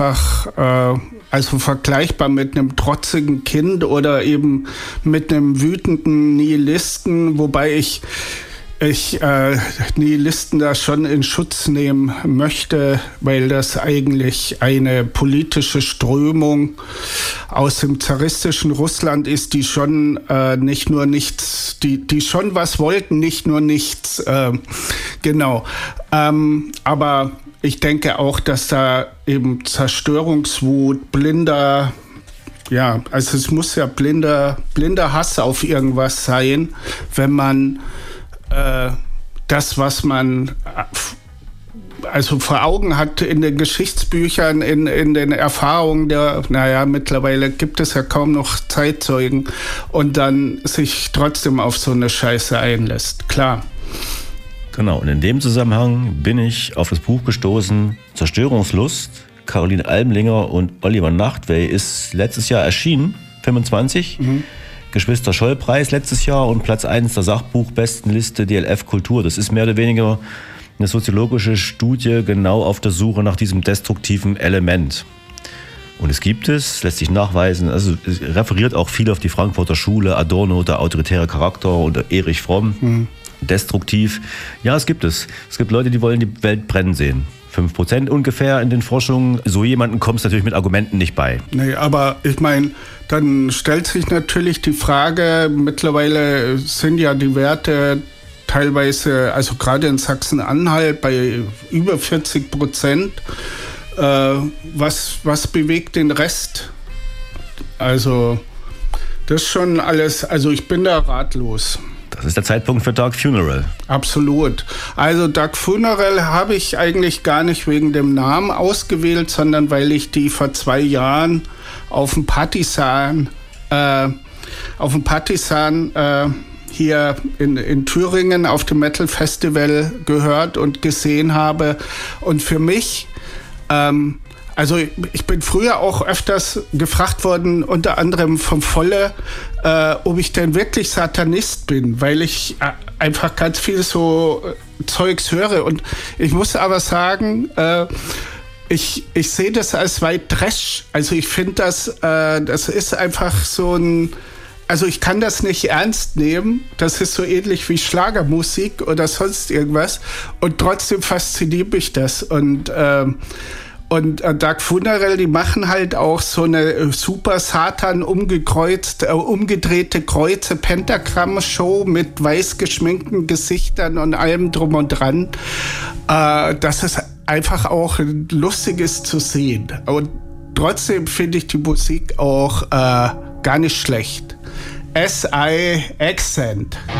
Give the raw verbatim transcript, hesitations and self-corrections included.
Äh, also vergleichbar mit einem trotzigen Kind oder eben mit einem wütenden Nihilisten, wobei ich ich äh, Nihilisten da schon in Schutz nehmen möchte, weil das eigentlich eine politische Strömung aus dem zaristischen Russland ist, die schon äh, nicht nur nichts, die die schon was wollten, nicht nur nichts, äh, genau. Ähm, aber ich denke auch, dass da eben Zerstörungswut, blinder, ja, also es muss ja blinder, blinder Hass auf irgendwas sein, wenn man äh, das, was man also vor Augen hat in den Geschichtsbüchern, in, in den Erfahrungen der, naja, mittlerweile gibt es ja kaum noch Zeitzeugen und dann sich trotzdem auf so eine Scheiße einlässt, klar. Genau, und in dem Zusammenhang bin ich auf das Buch gestoßen, Zerstörungslust, Caroline Almlinger und Oliver Nachtwey, ist letztes Jahr erschienen, fünfundzwanzig. Mhm. Geschwister Scholl-Preis letztes Jahr und Platz eins der Sachbuchbestenliste D L F Kultur. Das ist mehr oder weniger eine soziologische Studie genau auf der Suche nach diesem destruktiven Element. Und es gibt es, lässt sich nachweisen, also es referiert auch viel auf die Frankfurter Schule, Adorno, der autoritäre Charakter oder Erich Fromm. Mhm. Destruktiv. Ja, es gibt es. Es gibt Leute, die wollen die Welt brennen sehen. fünf Prozent ungefähr in den Forschungen. So jemanden kommt es natürlich mit Argumenten nicht bei. Nee, aber ich meine, dann stellt sich natürlich die Frage, mittlerweile sind ja die Werte teilweise, also gerade in Sachsen-Anhalt bei über vierzig Prozent. Äh, was, was bewegt den Rest? Also das ist schon alles, also ich bin da ratlos. Das ist der Zeitpunkt für Dark Funeral. Absolut. Also Dark Funeral habe ich eigentlich gar nicht wegen dem Namen ausgewählt, sondern weil ich die vor zwei Jahren auf dem Partisan, äh, auf dem Partisan äh, hier in, in Thüringen auf dem Metal Festival gehört und gesehen habe. Und für mich, ähm, also ich bin früher auch öfters gefragt worden, unter anderem vom Volle, äh, ob ich denn wirklich Satanist bin, weil ich äh, einfach ganz viel so äh, Zeugs höre. Und ich muss aber sagen, äh, ich, ich sehe das als weit Trash. Also ich finde, das, äh, das ist einfach so ein... Also ich kann das nicht ernst nehmen. Das ist so ähnlich wie Schlagermusik oder sonst irgendwas. Und trotzdem fasziniert mich das. Und... Ähm, Und äh, Dark Funeral, die machen halt auch so eine super Satan umgekreuzt, äh, umgedrehte Kreuze, Pentagramm-Show mit weiß geschminkten Gesichtern und allem drum und dran. Äh, dass es einfach auch lustig ist zu sehen. Und trotzdem finde ich die Musik auch äh, gar nicht schlecht. S I Accent.